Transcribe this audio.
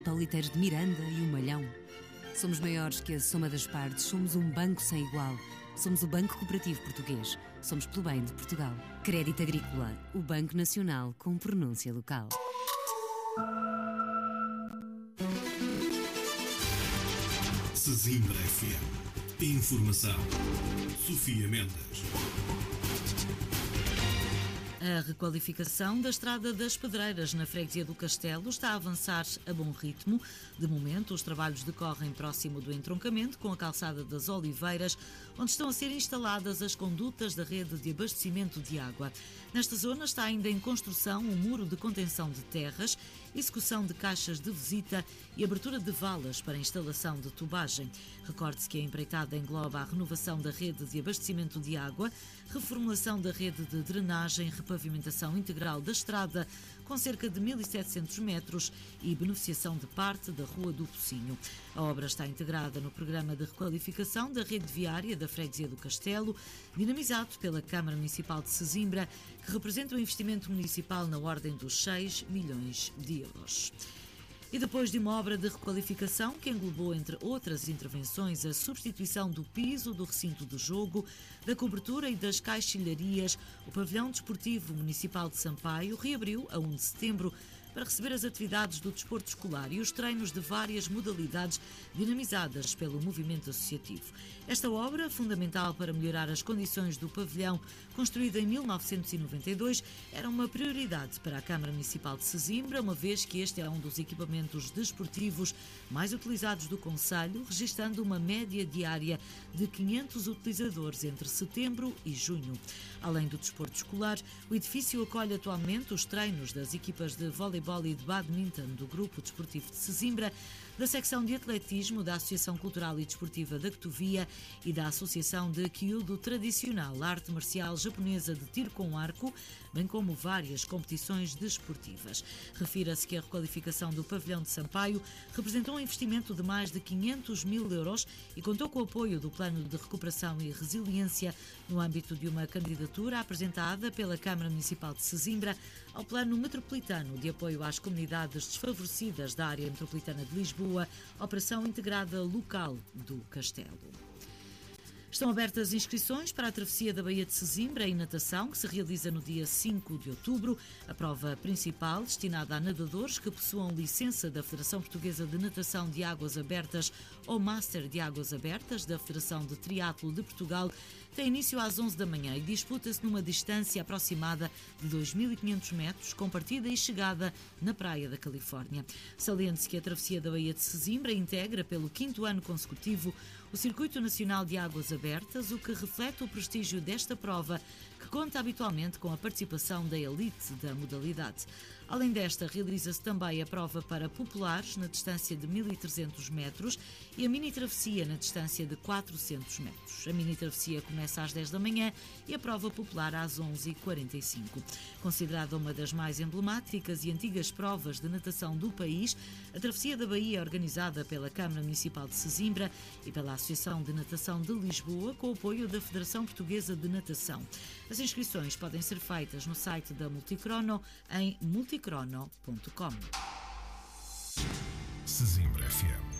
Pauliteiros de Miranda e o Malhão. Somos maiores que a soma das partes, somos um banco sem igual. Somos o Banco Cooperativo Português. Somos pelo bem de Portugal. Crédito Agrícola, o Banco Nacional com pronúncia local. Sesimbra FM. Informação. Sofia Mendes. A requalificação da Estrada das Pedreiras na freguesia do Castelo está a avançar a bom ritmo. De momento, os trabalhos decorrem próximo do entroncamento com a calçada das Oliveiras, onde estão a ser instaladas as condutas da rede de abastecimento de água. Nesta zona está ainda em construção um muro de contenção de terras, execução de caixas de visita e abertura de valas para a instalação de tubagem. Recorde-se que a empreitada engloba a renovação da rede de abastecimento de água, reformulação da rede de drenagem, repavimentação integral da estrada, com cerca de 1.700 metros e beneficiação de parte da Rua do Pocinho. A obra está integrada no programa de requalificação da rede viária da freguesia do Castelo, dinamizado pela Câmara Municipal de Sesimbra, que representa um investimento municipal na ordem dos 6 milhões de euros. E depois de uma obra de requalificação que englobou, entre outras intervenções, a substituição do piso do recinto de jogo, da cobertura e das caixilharias, o Pavilhão Desportivo Municipal de Sampaio reabriu a 1 de setembro para receber as atividades do desporto escolar e os treinos de várias modalidades dinamizadas pelo movimento associativo. Esta obra, fundamental para melhorar as condições do pavilhão, construída em 1992, era uma prioridade para a Câmara Municipal de Sesimbra, uma vez que este é um dos equipamentos desportivos mais utilizados do concelho, registando uma média diária de 500 utilizadores entre setembro e junho. Além do desporto escolar, o edifício acolhe atualmente os treinos das equipas de voleibol e de badminton do Grupo Desportivo de Sesimbra, da secção de atletismo da Associação Cultural e Desportiva da Cotovia e da Associação de Kyudo Tradicional, arte marcial japonesa de tiro com arco, bem como várias competições desportivas. Refira-se que a requalificação do pavilhão de Sampaio representou um investimento de mais de 500 mil euros e contou com o apoio do Plano de Recuperação e Resiliência no âmbito de uma candidatura apresentada pela Câmara Municipal de Sesimbra ao Plano Metropolitano de Apoio às Comunidades Desfavorecidas da Área Metropolitana de Lisboa, Operação Integrada Local do Castelo. Estão abertas inscrições para a travessia da Baía de Sesimbra em natação, que se realiza no dia 5 de outubro. A prova principal, destinada a nadadores que possuam licença da Federação Portuguesa de Natação de Águas Abertas ou Master de Águas Abertas da Federação de Triatlo de Portugal, tem início às 11 da manhã e disputa-se numa distância aproximada de 2.500 metros, com partida e chegada na Praia da Califórnia. Saliente-se que a travessia da Baía de Sesimbra integra, pelo 5º ano consecutivo, o Circuito Nacional de Águas Abertas, o que reflete o prestígio desta prova, que conta habitualmente com a participação da elite da modalidade. Além desta, realiza-se também a prova para populares na distância de 1.300 metros e a mini-travessia na distância de 400 metros. A mini-travessia começa às 10 da manhã e a prova popular às 11h45. Considerada uma das mais emblemáticas e antigas provas de natação do país, a Travessia da Baía é organizada pela Câmara Municipal de Sesimbra e pela Associação de Natação de Lisboa, com o apoio da Federação Portuguesa de Natação. As inscrições podem ser feitas no site da Multicrono em multicrono.com. Sesimbra FM.